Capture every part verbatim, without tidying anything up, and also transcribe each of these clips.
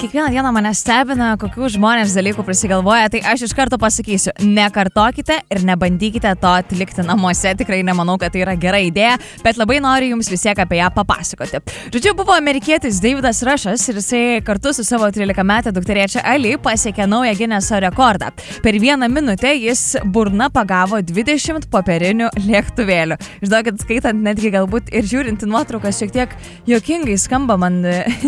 kiekvieną dieną mane stebina, kokių žmonės dalykų prisigalvoja, tai aš iš karto pasakysiu, nekartokite ir nebandykite to atlikti namuose, tikrai nemanau, kad tai yra gera idėja, bet labai noriu jums vis tiek apie ją papasakoti. Žodžiu, buvo amerikietis Davidas Rushas ir jisai kartu su savo trylikametė dukterėčia Ali pasiekė naują Gineso rekordą. Per vieną minutę jis burna pagavo dvidešimt popierinių lėktuvėlių. Žinokit, skaitant netgi galbūt ir žiūrint į nuotraukas šiek tiek juokingai skamba man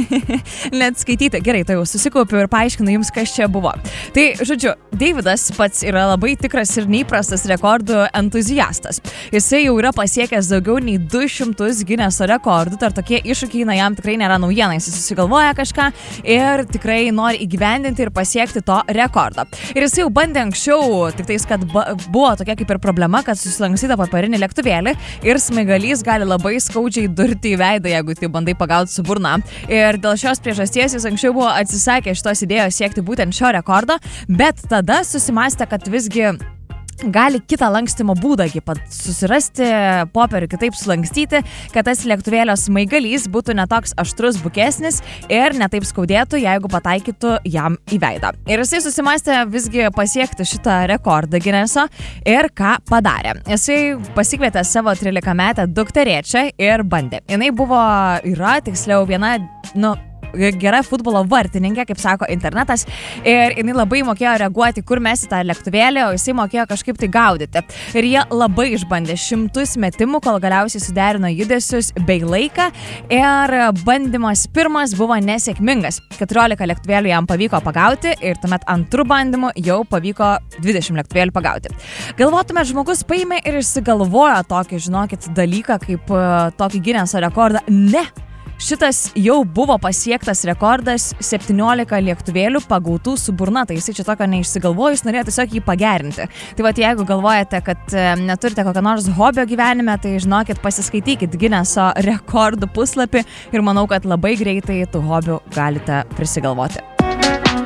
net skaityti. Gerai, tai jau susikaupiu ir paaiškinu jums, kas čia buvo. Tai, žodžiu, Davidas pats yra labai tikras ir neįprastas rekordų entuziastas. Jisai jau yra pasiekęs daugiau nei du šimtus Gineso rekordų, tai tokie iššūkiai, na, jam tikrai nėra naujiena, jis susigalvoja kažką ir tikrai nori įgyvendinti ir pasiekti to rekordo. Ir jisai jau bandė anksčiau, tik tais, kad buvo tokia kaip ir problema, kad susilankstyta papirinį lėktuvėlį ir smaigalys gali labai skaudžiai durti į veidą, jeigu tai bandai pagauti su burna. Ir dėl šios priežasties jis anksčiau buvo atsisakę šitos idėjos siekti būtent šio rekordo, bet tada susimąstė, kad visgi gali kitą lankstymo būdą susirasti, popierių kitaip sulankstyti, kad tas lėktuvėlio smaigalys būtų netoks aštrus, bukesnis ir netaip skaudėtų, jeigu pataikytų jam į veidą. Ir jisai susimąstė visgi pasiekti šitą rekordą Gineso ir ką padarė. Jisai pasikvietė savo trylikametę dukterėčią ir bandė. Jinai buvo, yra tiksliau viena, nu, gera futbolo vartininkė, kaip sako internetas, ir jinai labai mokėjo reaguoti, kur mesti tą lėktuvėlį, o jisai mokėjo kažkaip tai gaudyti. Ir jie labai išbandė šimtus metimų, kol galiausiai suderino judesius bei laiką, ir bandymas pirmas buvo nesėkmingas. keturiolika lėktuvėlių jam pavyko pagauti ir tuomet antrų bandymų jau pavyko dvidešimt lėktuvėlių pagauti. Galvotume, žmogus paėmė ir išsigalvojo tokį, žinokit, dalyką kaip uh, tokį Gineso rekordą. Ne! Šitas jau buvo pasiektas rekordas septyniolika lėktuvėlių pagautų su burna, tai jisai čia tokio neišsigalvojo, jis norėjo tiesiog jį pagerinti. Tai vat, jeigu galvojate, kad neturite kokio nors hobio gyvenime, tai žinokit, pasiskaitykit Gineso rekordų puslapį ir manau, kad labai greitai tų hobių galite prisigalvoti.